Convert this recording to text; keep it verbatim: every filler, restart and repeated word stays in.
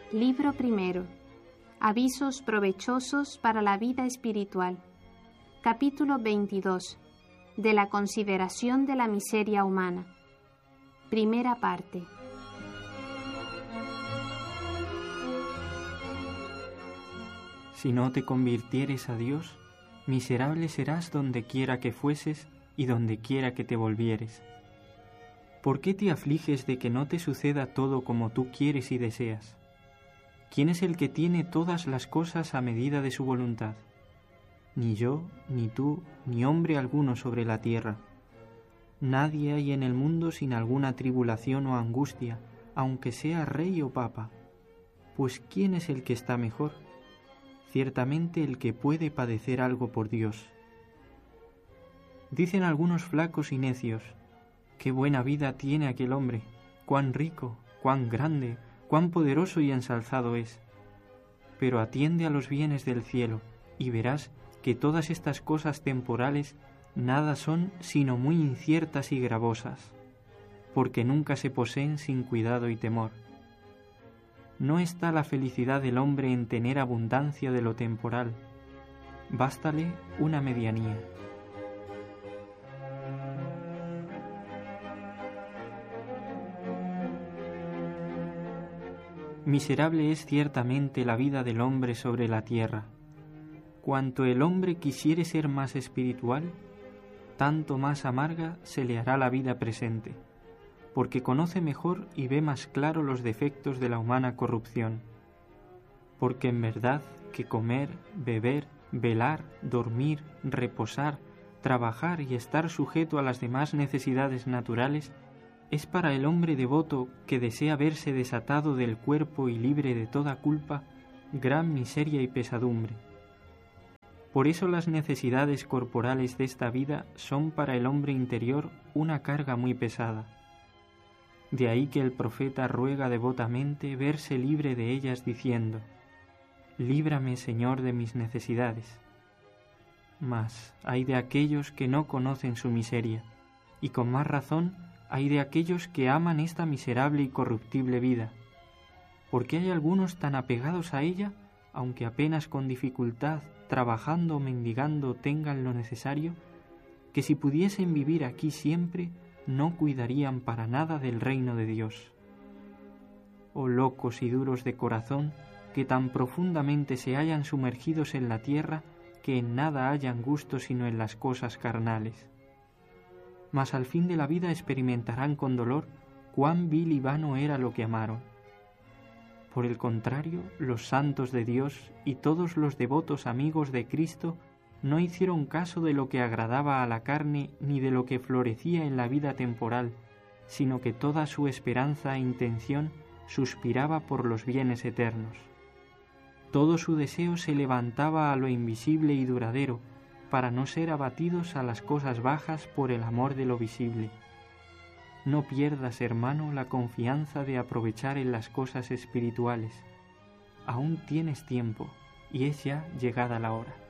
Libro primero. Avisos provechosos para la vida espiritual. Capítulo veintidós. De la consideración de la miseria humana. Primera parte. Si no te convirtieres a Dios, miserable serás donde quiera que fueses y donde quiera que te volvieres. ¿Por qué te afliges de que no te suceda todo como tú quieres y deseas? ¿Quién es el que tiene todas las cosas a medida de su voluntad? Ni yo, ni tú, ni hombre alguno sobre la tierra. Nadie hay en el mundo sin alguna tribulación o angustia, aunque sea rey o papa. Pues ¿quién es el que está mejor? Ciertamente el que puede padecer algo por Dios. Dicen algunos flacos y necios: qué buena vida tiene aquel hombre, cuán rico, cuán grande, cuán poderoso y ensalzado es. Pero atiende a los bienes del cielo, y verás que todas estas cosas temporales nada son sino muy inciertas y gravosas, porque nunca se poseen sin cuidado y temor. No está la felicidad del hombre en tener abundancia de lo temporal, bástale una medianía. Miserable es ciertamente la vida del hombre sobre la tierra. Cuanto el hombre quisiere ser más espiritual, tanto más amarga se le hará la vida presente, porque conoce mejor y ve más claro los defectos de la humana corrupción. Porque en verdad que comer, beber, velar, dormir, reposar, trabajar y estar sujeto a las demás necesidades naturales es para el hombre devoto que desea verse desatado del cuerpo y libre de toda culpa, gran miseria y pesadumbre. Por eso las necesidades corporales de esta vida son para el hombre interior una carga muy pesada. De ahí que el profeta ruega devotamente verse libre de ellas diciendo: líbrame, Señor, de mis necesidades. Mas hay de aquellos que no conocen su miseria, y con más razón hay de aquellos que aman esta miserable y corruptible vida, porque hay algunos tan apegados a ella, aunque apenas con dificultad, trabajando o mendigando tengan lo necesario, que si pudiesen vivir aquí siempre, no cuidarían para nada del reino de Dios. Oh locos y duros de corazón, que tan profundamente se hallan sumergidos en la tierra, que en nada hallan gusto sino en las cosas carnales. Mas al fin de la vida experimentarán con dolor cuán vil y vano era lo que amaron. Por el contrario, los santos de Dios y todos los devotos amigos de Cristo no hicieron caso de lo que agradaba a la carne ni de lo que florecía en la vida temporal, sino que toda su esperanza e intención suspiraba por los bienes eternos. Todo su deseo se levantaba a lo invisible y duradero, para no ser abatidos a las cosas bajas por el amor de lo visible. No pierdas, hermano, la confianza de aprovechar en las cosas espirituales. Aún tienes tiempo, y es ya llegada la hora.